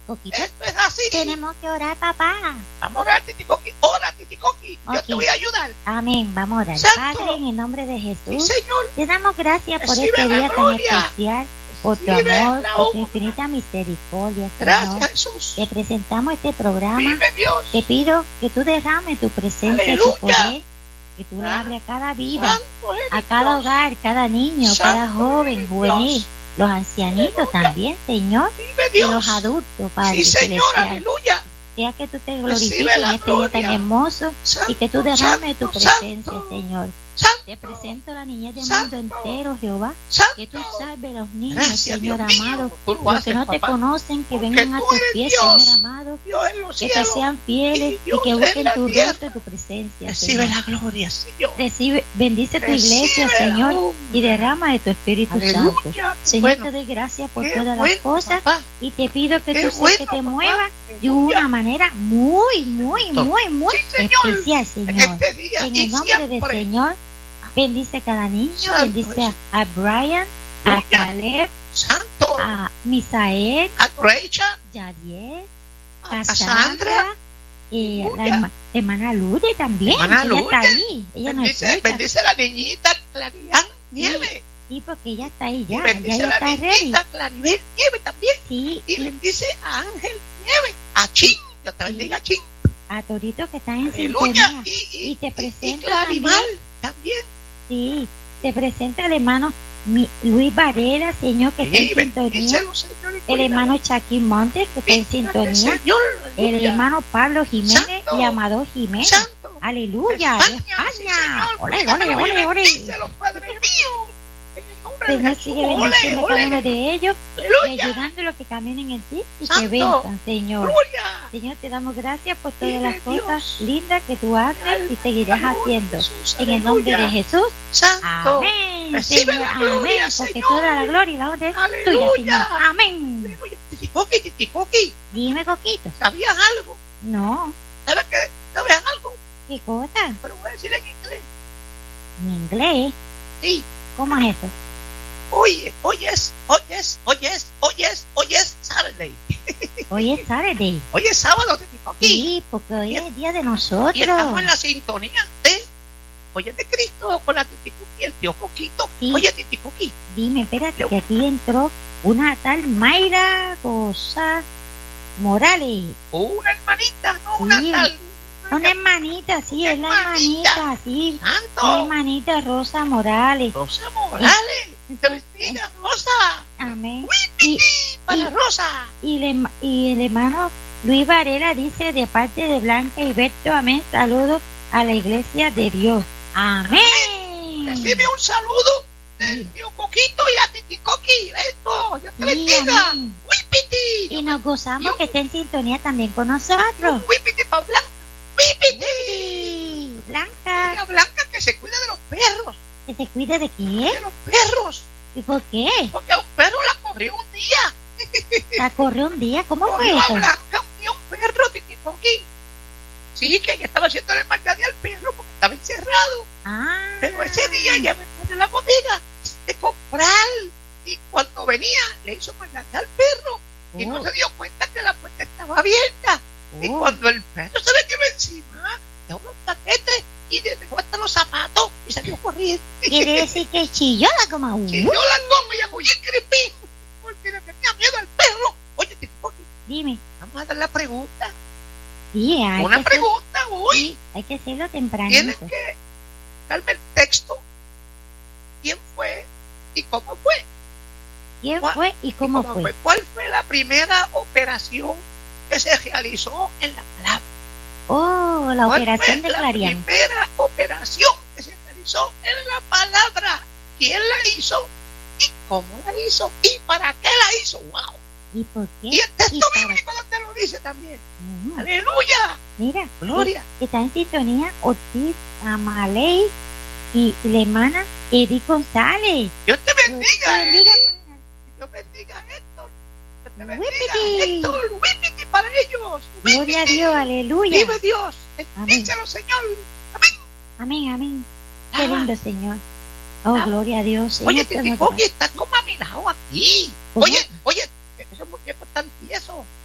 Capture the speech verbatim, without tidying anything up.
Coquito, Esto es así. tenemos que orar, papá. Vamos a orar, Titicoqui. Ora, Titicoqui. Yo Ok. te voy a ayudar. Amén. Vamos a orar. Santo. Padre, en el nombre de Sí, Jesús, Señor. te damos gracias por Recibe este la día tan gloria. especial, por tu Recibe amor, la por tu honra. infinita misericordia, Gracias, Señor. Jesús. Te presentamos este programa. Vive Dios. Te pido que tú derrames tu presencia y tu Aleluya. poder, que tú le abres a cada vida, Santo eres a cada Dios. hogar, cada niño, cada Santo joven, eres juvenil, Dios. los ancianitos Aleluya. también, Señor, Vive y Dios. los adultos, Padre Sí, Señor. celestial. Aleluya. Sea que tú te Recibe glorifiques en la este día tan gloria. hermoso Santo, y que tú derrames tu santo, presencia, santo. Señor. Santo. Te presento a la niñez del Santo. mundo entero, Jehová, Santo. que tú salves a los niños, Gracias, Señor Dios mío. amado, Tú lo los haces, que no te papá. conocen, que Porque vengan a tú tus eres pies, Dios. Señor amado, Dios en los que te cielos. sean fieles y y Dios que en busquen la tu tierra. rostro y tu presencia, Recibe Señor. la gloria, Señor. Recibe, bendice tu iglesia, Recibe la Señor, honra. y derrama de tu Espíritu Santo. Aleluya. Señor, Bueno, te doy gracias por qué todas las bueno, cosas papá. y te pido que Qué tú seas bueno, que te papá. muevas de Aleluya. una manera muy, muy, muy, muy Sí, Señor. especial, En Señor. este día En y el nombre del siempre. Señor, bendice a cada niño, Santo bendice a, Jesús. a Brian, a Aleluya. Caleb, Santo. a Misael, A Rachel. Yadiel, A Cassandra, Cassandra. y la Aleluya. herma- hermana Lourdes también. Hermana Ella está Lourdes. ahí. Ella no Bendice, escucha. bendice a la niñita Claribel Nieve. Sí, porque ella está ahí Y ya. Ya bendice ella a la está ready. niñita Claribel Nieve también. Sí, Y y bendice a Ángel Nieve. A Chin. Dios te bendiga, Chin. a Torito que están en Aleluya. sintonía. Y, Y te y presento Claribel también. Sí, te presenta el hermano mi- Luis Varela, Señor, que está Sí, en sintonía. bendícelo, Señor, y El cuídalo. hermano Chaquín Montes, que está en Bendícete, sintonía. Señor, El aleluya. hermano Pablo Jiménez Santo. y Amador Jiménez. Santo. Aleluya, de España, sí, España. Señor, Ole, cuídalo, ole, ole, ole. bendícelo, Padre mío. En el nombre de Señor, Jesús. sigue Ole, bendiciendo a cada ole. uno de ellos y Aleluya. ayudándolos que caminen en ti y que Santo. vengan, Señor. Gloria. Señor, te damos gracias por todas Vive las cosas Dios. lindas que tú haces y seguirás Aleluya, haciendo. Jesús, En el nombre de aleluya. Jesús. Santo. Amén. Recibe Señor, la gloria, amén. Porque Señor. toda la gloria y la honra es tuya, Aleluya. Señor. Amén. Aleluya. Titicoqui, Titicoqui, Dime, Coquito. ¿sabías algo? No, ¿Sabes qué? ¿Sabes algo? ¿qué cosa? Pero voy a decir en inglés. En inglés. Sí. ¿Cómo es eso? Hoy, hoy es, hoy es, hoy es, hoy es, hoy es Saturday. Hoy es Saturday. Hoy es sábado, Titicoqui. Sí, porque hoy es el día de Y estamos nosotros. en la sintonía de Oye de Cristo con la Titicoqui, el tío Coquito. Sí. Oye, Titicoqui. Dime, espérate, que aquí entró una tal Mayra Rosa Morales. Una hermanita, no una Sí. tal. Una hermanita, sí, es la Hermanita. hermanita, sí. La Santo. hermanita Rosa Morales. Rosa Morales. Te bendiga, Rosa. Amén. Uy, Y, para y- Rosa. y, el, y el hermano Luis Varela dice de parte de Blanca y Berto, amén, saludos a la iglesia de Dios. Amén. Recibe un saludo del tío Coquito y a Titicoqui. Esto, Dios te Sí, bendiga. amén. Uy, piti. Y nos gozamos que esté en sintonía también con nosotros. Uy, piti para Blanca. Uy, piti. Sí, Blanca, La Blanca que se cuida de los perros. que se cuide de qué. De los perros. ¿Y por qué? Porque a un perro la corrió un día. La corrió un día, ¿cómo fue Corrió a eso? Blanca un día un perro, Titicoqui. Sí, que ella estaba haciendo el maldad al perro porque estaba encerrado. Ah, Pero ese día ella me pone la bodega de comprar. Y cuando venía, le hizo maldad al perro. Y no Oh. se dio cuenta que la puerta estaba abierta. Y Oh. cuando el perro se le tiró encima, dio unos taquetes y le dejó hasta los zapatos y salió corriendo. quiere decir que chilló la goma. Y yo la goma y apoyé el creepy porque le tenía miedo al perro. Oye, Titicoqui, Dime, vamos a dar la pregunta. sí, hay Una que hacer- pregunta hoy. sí, hay que hacerlo Tienes tempranito. que darme el texto. ¿Quién fue y cómo fue? ¿Quién ¿Cuál- fue y cómo ¿Cómo fue? fue? ¿Cuál fue la primera operación que se realizó en la palabra? Oh, la ¿Cuál operación fue de la Clarion. primera operación que se realizó en la palabra? ¿Quién la hizo? ¿Y cómo la hizo? ¿Y para qué la hizo? ¡Wow! ¿Y por qué? Y el texto para- bíblico donde lo dice también. Ujú. ¡Aleluya! Mira, Gloria. está en sintonía Ortiz Amalei y la hermana Edith González. Dios te Dios bendiga. te bendiga, Eddie. hermana. Dios bendiga a Héctor. Dios te Whippity. bendiga Héctor. Whippity para ellos. Gloria a Whippity. Dios, aleluya. Vive Dios. Amén. Bendícelo, Señor. Amén. Amén, amén. Qué Ah. lindo, Señor. Oh, Ah. gloria a Dios. Señor, Oye, te damos Titicoqui, estás como a mi lado aquí. ¿Cómo? Oye, oye, esos muñecos están tiesos.